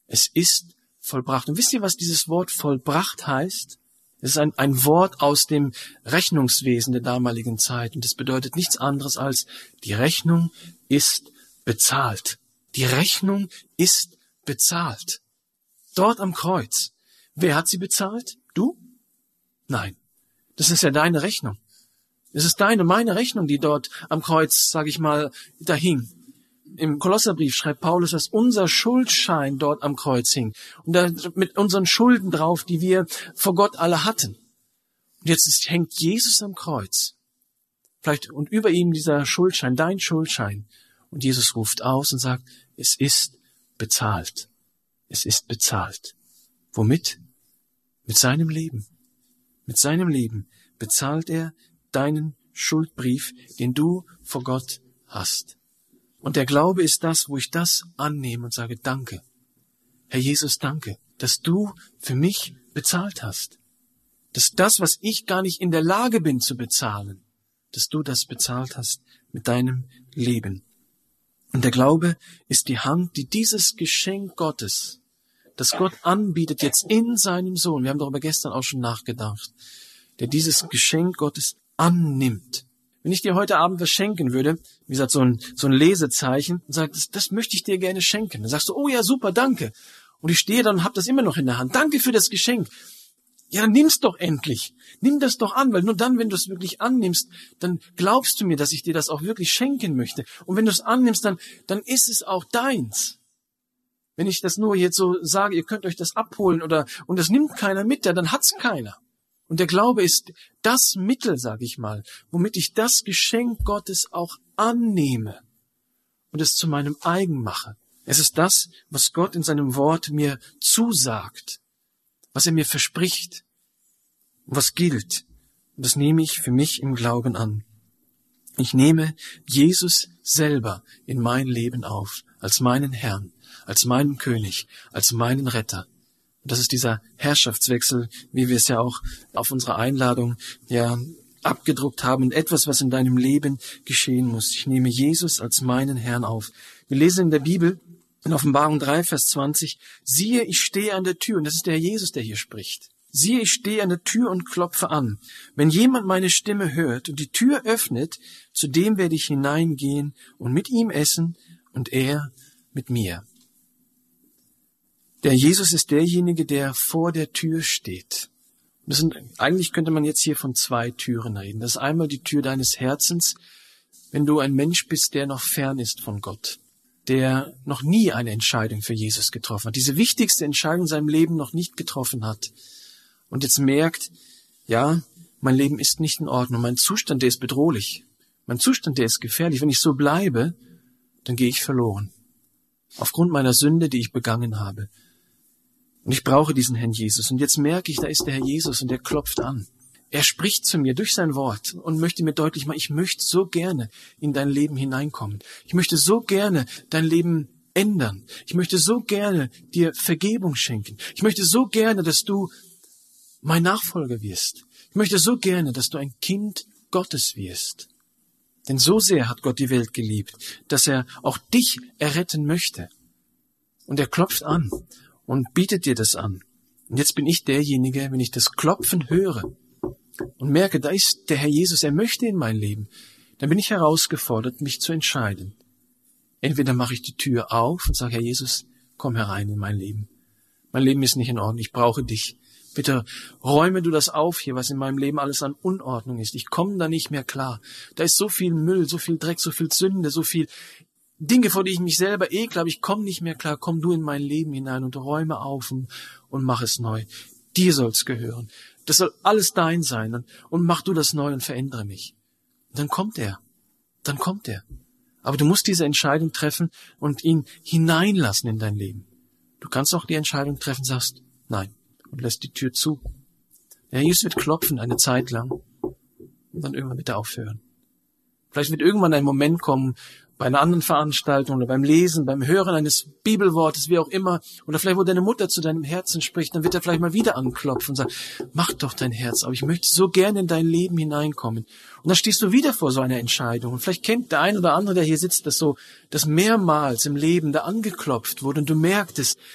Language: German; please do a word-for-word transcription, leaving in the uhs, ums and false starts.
Es ist vollbracht. Und wisst ihr, was dieses Wort vollbracht heißt? Es ist ein, ein Wort aus dem Rechnungswesen der damaligen Zeit. Und es bedeutet nichts anderes als, die Rechnung ist bezahlt. Die Rechnung ist bezahlt. Dort am Kreuz. Wer hat sie bezahlt? Du? Nein. Das ist ja deine Rechnung. Es ist deine, meine Rechnung, die dort am Kreuz, sage ich mal, da hing. Im Kolosserbrief schreibt Paulus, dass unser Schuldschein dort am Kreuz hing. Und da mit unseren Schulden drauf, die wir vor Gott alle hatten. Und jetzt ist, hängt Jesus am Kreuz. Vielleicht, und über ihm dieser Schuldschein, dein Schuldschein. Und Jesus ruft aus und sagt, es ist bezahlt. Es ist bezahlt. Womit? Mit seinem Leben. Mit seinem Leben bezahlt er deinen Schuldbrief, den du vor Gott hast. Und der Glaube ist das, wo ich das annehme und sage, danke. Herr Jesus, danke, dass du für mich bezahlt hast. Dass das, was ich gar nicht in der Lage bin zu bezahlen, dass du das bezahlt hast mit deinem Leben. Und der Glaube ist die Hand, die dieses Geschenk Gottes, das Gott anbietet jetzt in seinem Sohn, wir haben darüber gestern auch schon nachgedacht, der dieses Geschenk Gottes annimmt. Wenn ich dir heute Abend was schenken würde, wie gesagt, so ein, so ein Lesezeichen, und sage, das, das möchte ich dir gerne schenken. Dann sagst du, oh ja, super, danke. Und ich stehe dann und habe das immer noch in der Hand. Danke für das Geschenk. Ja, dann nimm's doch endlich. Nimm das doch an, weil nur dann, wenn du es wirklich annimmst, dann glaubst du mir, dass ich dir das auch wirklich schenken möchte. Und wenn du es annimmst, dann, dann ist es auch deins. Wenn ich das nur jetzt so sage, ihr könnt euch das abholen oder, und das nimmt keiner mit, ja, dann hat's keiner. Und der Glaube ist das Mittel, sage ich mal, womit ich das Geschenk Gottes auch annehme und es zu meinem eigen mache. Es ist das, was Gott in seinem Wort mir zusagt, was er mir verspricht, was gilt. Und das nehme ich für mich im Glauben an. Ich nehme Jesus selber in mein Leben auf, als meinen Herrn, als meinen König, als meinen Retter. Das ist dieser Herrschaftswechsel, wie wir es ja auch auf unserer Einladung ja abgedruckt haben. Und etwas, was in deinem Leben geschehen muss. Ich nehme Jesus als meinen Herrn auf. Wir lesen in der Bibel, in Offenbarung drei, Vers zwanzig, siehe, ich stehe an der Tür. Und das ist der Herr Jesus, der hier spricht. Siehe, ich stehe an der Tür und klopfe an. Wenn jemand meine Stimme hört und die Tür öffnet, zu dem werde ich hineingehen und mit ihm essen und er mit mir. Der Jesus ist derjenige, der vor der Tür steht. Das sind, eigentlich könnte man jetzt hier von zwei Türen reden. Das ist einmal die Tür deines Herzens, wenn du ein Mensch bist, der noch fern ist von Gott, der noch nie eine Entscheidung für Jesus getroffen hat, diese wichtigste Entscheidung in seinem Leben noch nicht getroffen hat und jetzt merkt, ja, mein Leben ist nicht in Ordnung, mein Zustand, der ist bedrohlich, mein Zustand, der ist gefährlich. Wenn ich so bleibe, dann gehe ich verloren. Aufgrund meiner Sünde, die ich begangen habe. Und ich brauche diesen Herrn Jesus. Und jetzt merke ich, da ist der Herr Jesus und der klopft an. Er spricht zu mir durch sein Wort und möchte mir deutlich machen, ich möchte so gerne in dein Leben hineinkommen. Ich möchte so gerne dein Leben ändern. Ich möchte so gerne dir Vergebung schenken. Ich möchte so gerne, dass du mein Nachfolger wirst. Ich möchte so gerne, dass du ein Kind Gottes wirst. Denn so sehr hat Gott die Welt geliebt, dass er auch dich erretten möchte. Und er klopft an und bietet dir das an. Und jetzt bin ich derjenige, wenn ich das Klopfen höre und merke, da ist der Herr Jesus, er möchte in mein Leben, dann bin ich herausgefordert, mich zu entscheiden. Entweder mache ich die Tür auf und sage, Herr Jesus, komm herein in mein Leben. Mein Leben ist nicht in Ordnung, ich brauche dich. Bitte räume du das auf hier, was in meinem Leben alles an Unordnung ist. Ich komme da nicht mehr klar. Da ist so viel Müll, so viel Dreck, so viel Sünde, so viel Dinge, vor die ich mich selber ekle, aber ich komme nicht mehr klar. Komm du in mein Leben hinein und räume auf und, und mach es neu. Dir soll's gehören. Das soll alles dein sein und, und mach du das neu und verändere mich. Und dann kommt er. Dann kommt er. Aber du musst diese Entscheidung treffen und ihn hineinlassen in dein Leben. Du kannst auch die Entscheidung treffen, sagst, nein, und lässt die Tür zu. Der Herr Jesus wird klopfen eine Zeit lang und dann irgendwann wird er aufhören. Vielleicht wird irgendwann ein Moment kommen, bei einer anderen Veranstaltung oder beim Lesen, beim Hören eines Bibelwortes, wie auch immer, oder vielleicht, wo deine Mutter zu deinem Herzen spricht, dann wird er vielleicht mal wieder anklopfen und sagen, mach doch dein Herz auf, ich möchte so gerne in dein Leben hineinkommen. Und dann stehst du wieder vor so einer Entscheidung. Und vielleicht kennt der ein oder andere, der hier sitzt, das so, dass mehrmals im Leben da angeklopft wurde und du merktest,